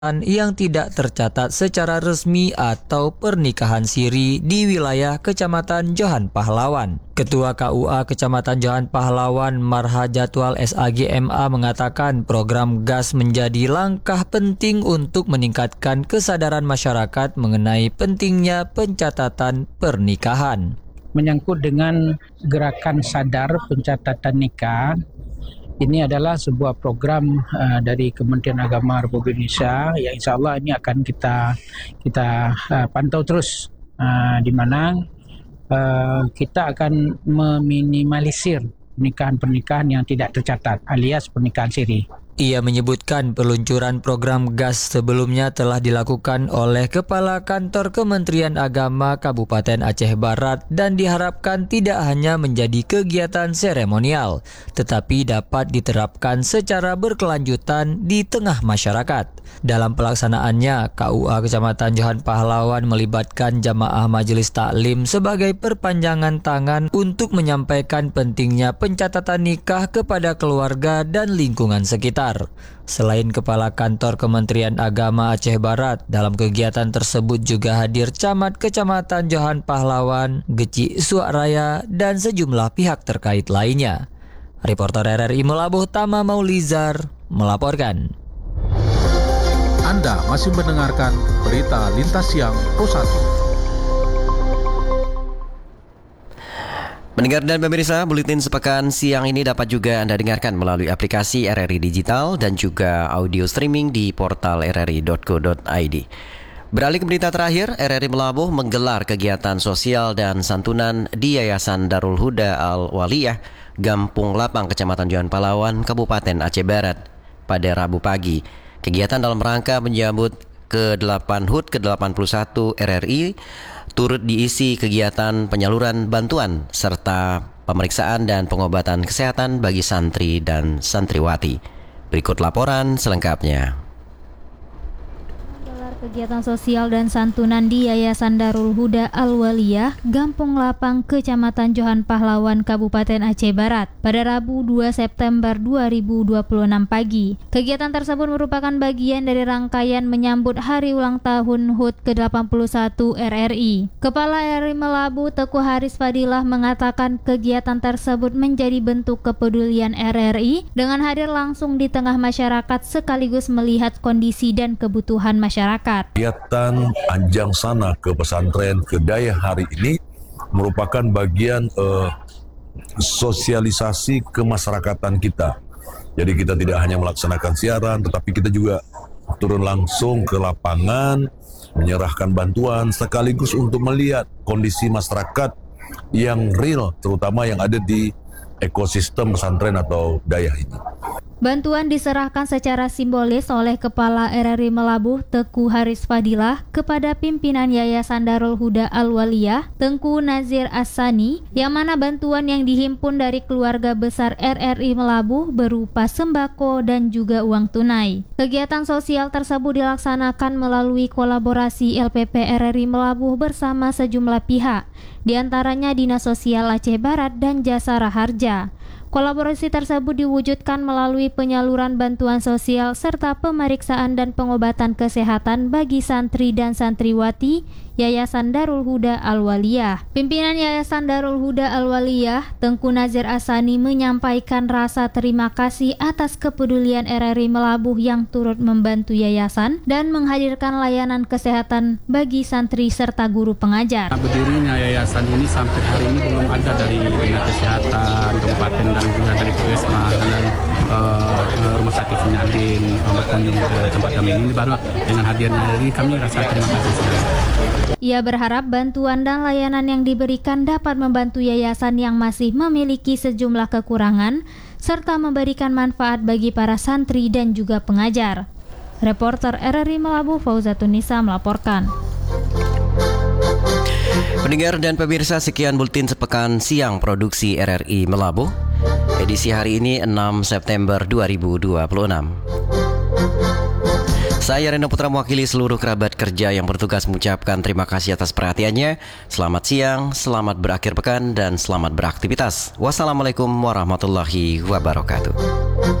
yang tidak tercatat secara resmi atau pernikahan siri di wilayah Kecamatan Johan Pahlawan. Ketua KUA Kecamatan Johan Pahlawan Marha Jadwal SAGMA mengatakan program GAS menjadi langkah penting untuk meningkatkan kesadaran masyarakat mengenai pentingnya pencatatan pernikahan. Menyangkut dengan gerakan sadar pencatatan nikah, ini adalah sebuah program dari Kementerian Agama Republik Indonesia yang insya Allah ini akan kita pantau terus, di mana kita akan meminimalisir pernikahan yang tidak tercatat alias pernikahan siri. Ia menyebutkan peluncuran program GAS sebelumnya telah dilakukan oleh Kepala Kantor Kementerian Agama Kabupaten Aceh Barat dan diharapkan tidak hanya menjadi kegiatan seremonial, tetapi dapat diterapkan secara berkelanjutan di tengah masyarakat. Dalam pelaksanaannya, KUA Kecamatan Johan Pahlawan melibatkan jamaah majelis taklim sebagai perpanjangan tangan untuk menyampaikan pentingnya pencatatan nikah kepada keluarga dan lingkungan sekitar. Selain Kepala Kantor Kementerian Agama Aceh Barat, dalam kegiatan tersebut juga hadir Camat Kecamatan Johan Pahlawan, Geci Suaraya, dan sejumlah pihak terkait lainnya. Reporter RRI Melabuh Tama Maulizar melaporkan. Anda masih mendengarkan berita Lintas Siang Pro 1. Pendengar dan pemirsa, buletin sepekan siang ini dapat juga Anda dengarkan melalui aplikasi RRI Digital dan juga audio streaming di portal rri.co.id. Beralih ke berita terakhir, RRI Melabuh menggelar kegiatan sosial dan santunan di Yayasan Darul Huda Al-Waliyah, Gampung Lapang, Kecamatan Johan Pahlawan, Kabupaten Aceh Barat pada Rabu pagi. Kegiatan dalam rangka menyambut ke-8 HUT ke-81 RRI turut diisi kegiatan penyaluran bantuan serta pemeriksaan dan pengobatan kesehatan bagi santri dan santriwati. Berikut laporan selengkapnya. Kegiatan sosial dan santunan di Yayasan Darul Huda Al-Waliyah, Gampung Lapang, Kecamatan Johan Pahlawan, Kabupaten Aceh Barat pada Rabu 2 September 2026 pagi. Kegiatan tersebut merupakan bagian dari rangkaian menyambut hari ulang tahun HUT ke-81 RRI. Kepala RRI Melabuh Teguh Haris Fadilah mengatakan kegiatan tersebut menjadi bentuk kepedulian RRI dengan hadir langsung di tengah masyarakat sekaligus melihat kondisi dan kebutuhan masyarakat. Kegiatan Anjang Sana ke pesantren ke daya hari ini merupakan bagian sosialisasi kemasyarakatan kita. Jadi kita tidak hanya melaksanakan siaran, tetapi kita juga turun langsung ke lapangan, menyerahkan bantuan sekaligus untuk melihat kondisi masyarakat yang real, terutama yang ada di ekosistem pesantren atau daya ini. Bantuan diserahkan secara simbolis oleh Kepala RRI Melabuh Teguh Haris Fadilah kepada pimpinan Yayasan Darul Huda Al-Waliyah Tengku Nazir As-Sani, yang mana bantuan yang dihimpun dari keluarga besar RRI Melabuh berupa sembako dan juga uang tunai. Kegiatan sosial tersebut dilaksanakan melalui kolaborasi LPP RRI Melabuh bersama sejumlah pihak, diantaranya Dinas Sosial Aceh Barat dan Jasa Raharja. Kolaborasi tersebut diwujudkan melalui penyaluran bantuan sosial serta pemeriksaan dan pengobatan kesehatan bagi santri dan santriwati Yayasan Darul Huda Al-Waliyah. Pimpinan Yayasan Darul Huda Al-Waliyah, Tengku Nazir As-Sani, menyampaikan rasa terima kasih atas kepedulian RRI Melabuh yang turut membantu yayasan dan menghadirkan layanan kesehatan bagi santri serta guru pengajar. Berdirinya yayasan ini sampai hari ini belum ada dari Dinas Kesehatan Kabupaten dan juga dari Puskesmas dan Rumah Sakit Sinadin berkunjung ke tempat kami ini. Baru dengan hadirnya ini kami rasa terima kasih sekali. Ia berharap bantuan dan layanan yang diberikan dapat membantu yayasan yang masih memiliki sejumlah kekurangan serta memberikan manfaat bagi para santri dan juga pengajar. Reporter RRI Melabuh Fauzatun Nisa melaporkan. Pendengar dan pemirsa, sekian buletin sepekan siang produksi RRI Melabuh. Edisi hari ini 6 September 2026. Saya Reno Putra mewakili seluruh kerabat kerja yang bertugas mengucapkan terima kasih atas perhatiannya. Selamat siang, selamat berakhir pekan, dan selamat beraktivitas. Wassalamualaikum warahmatullahi wabarakatuh.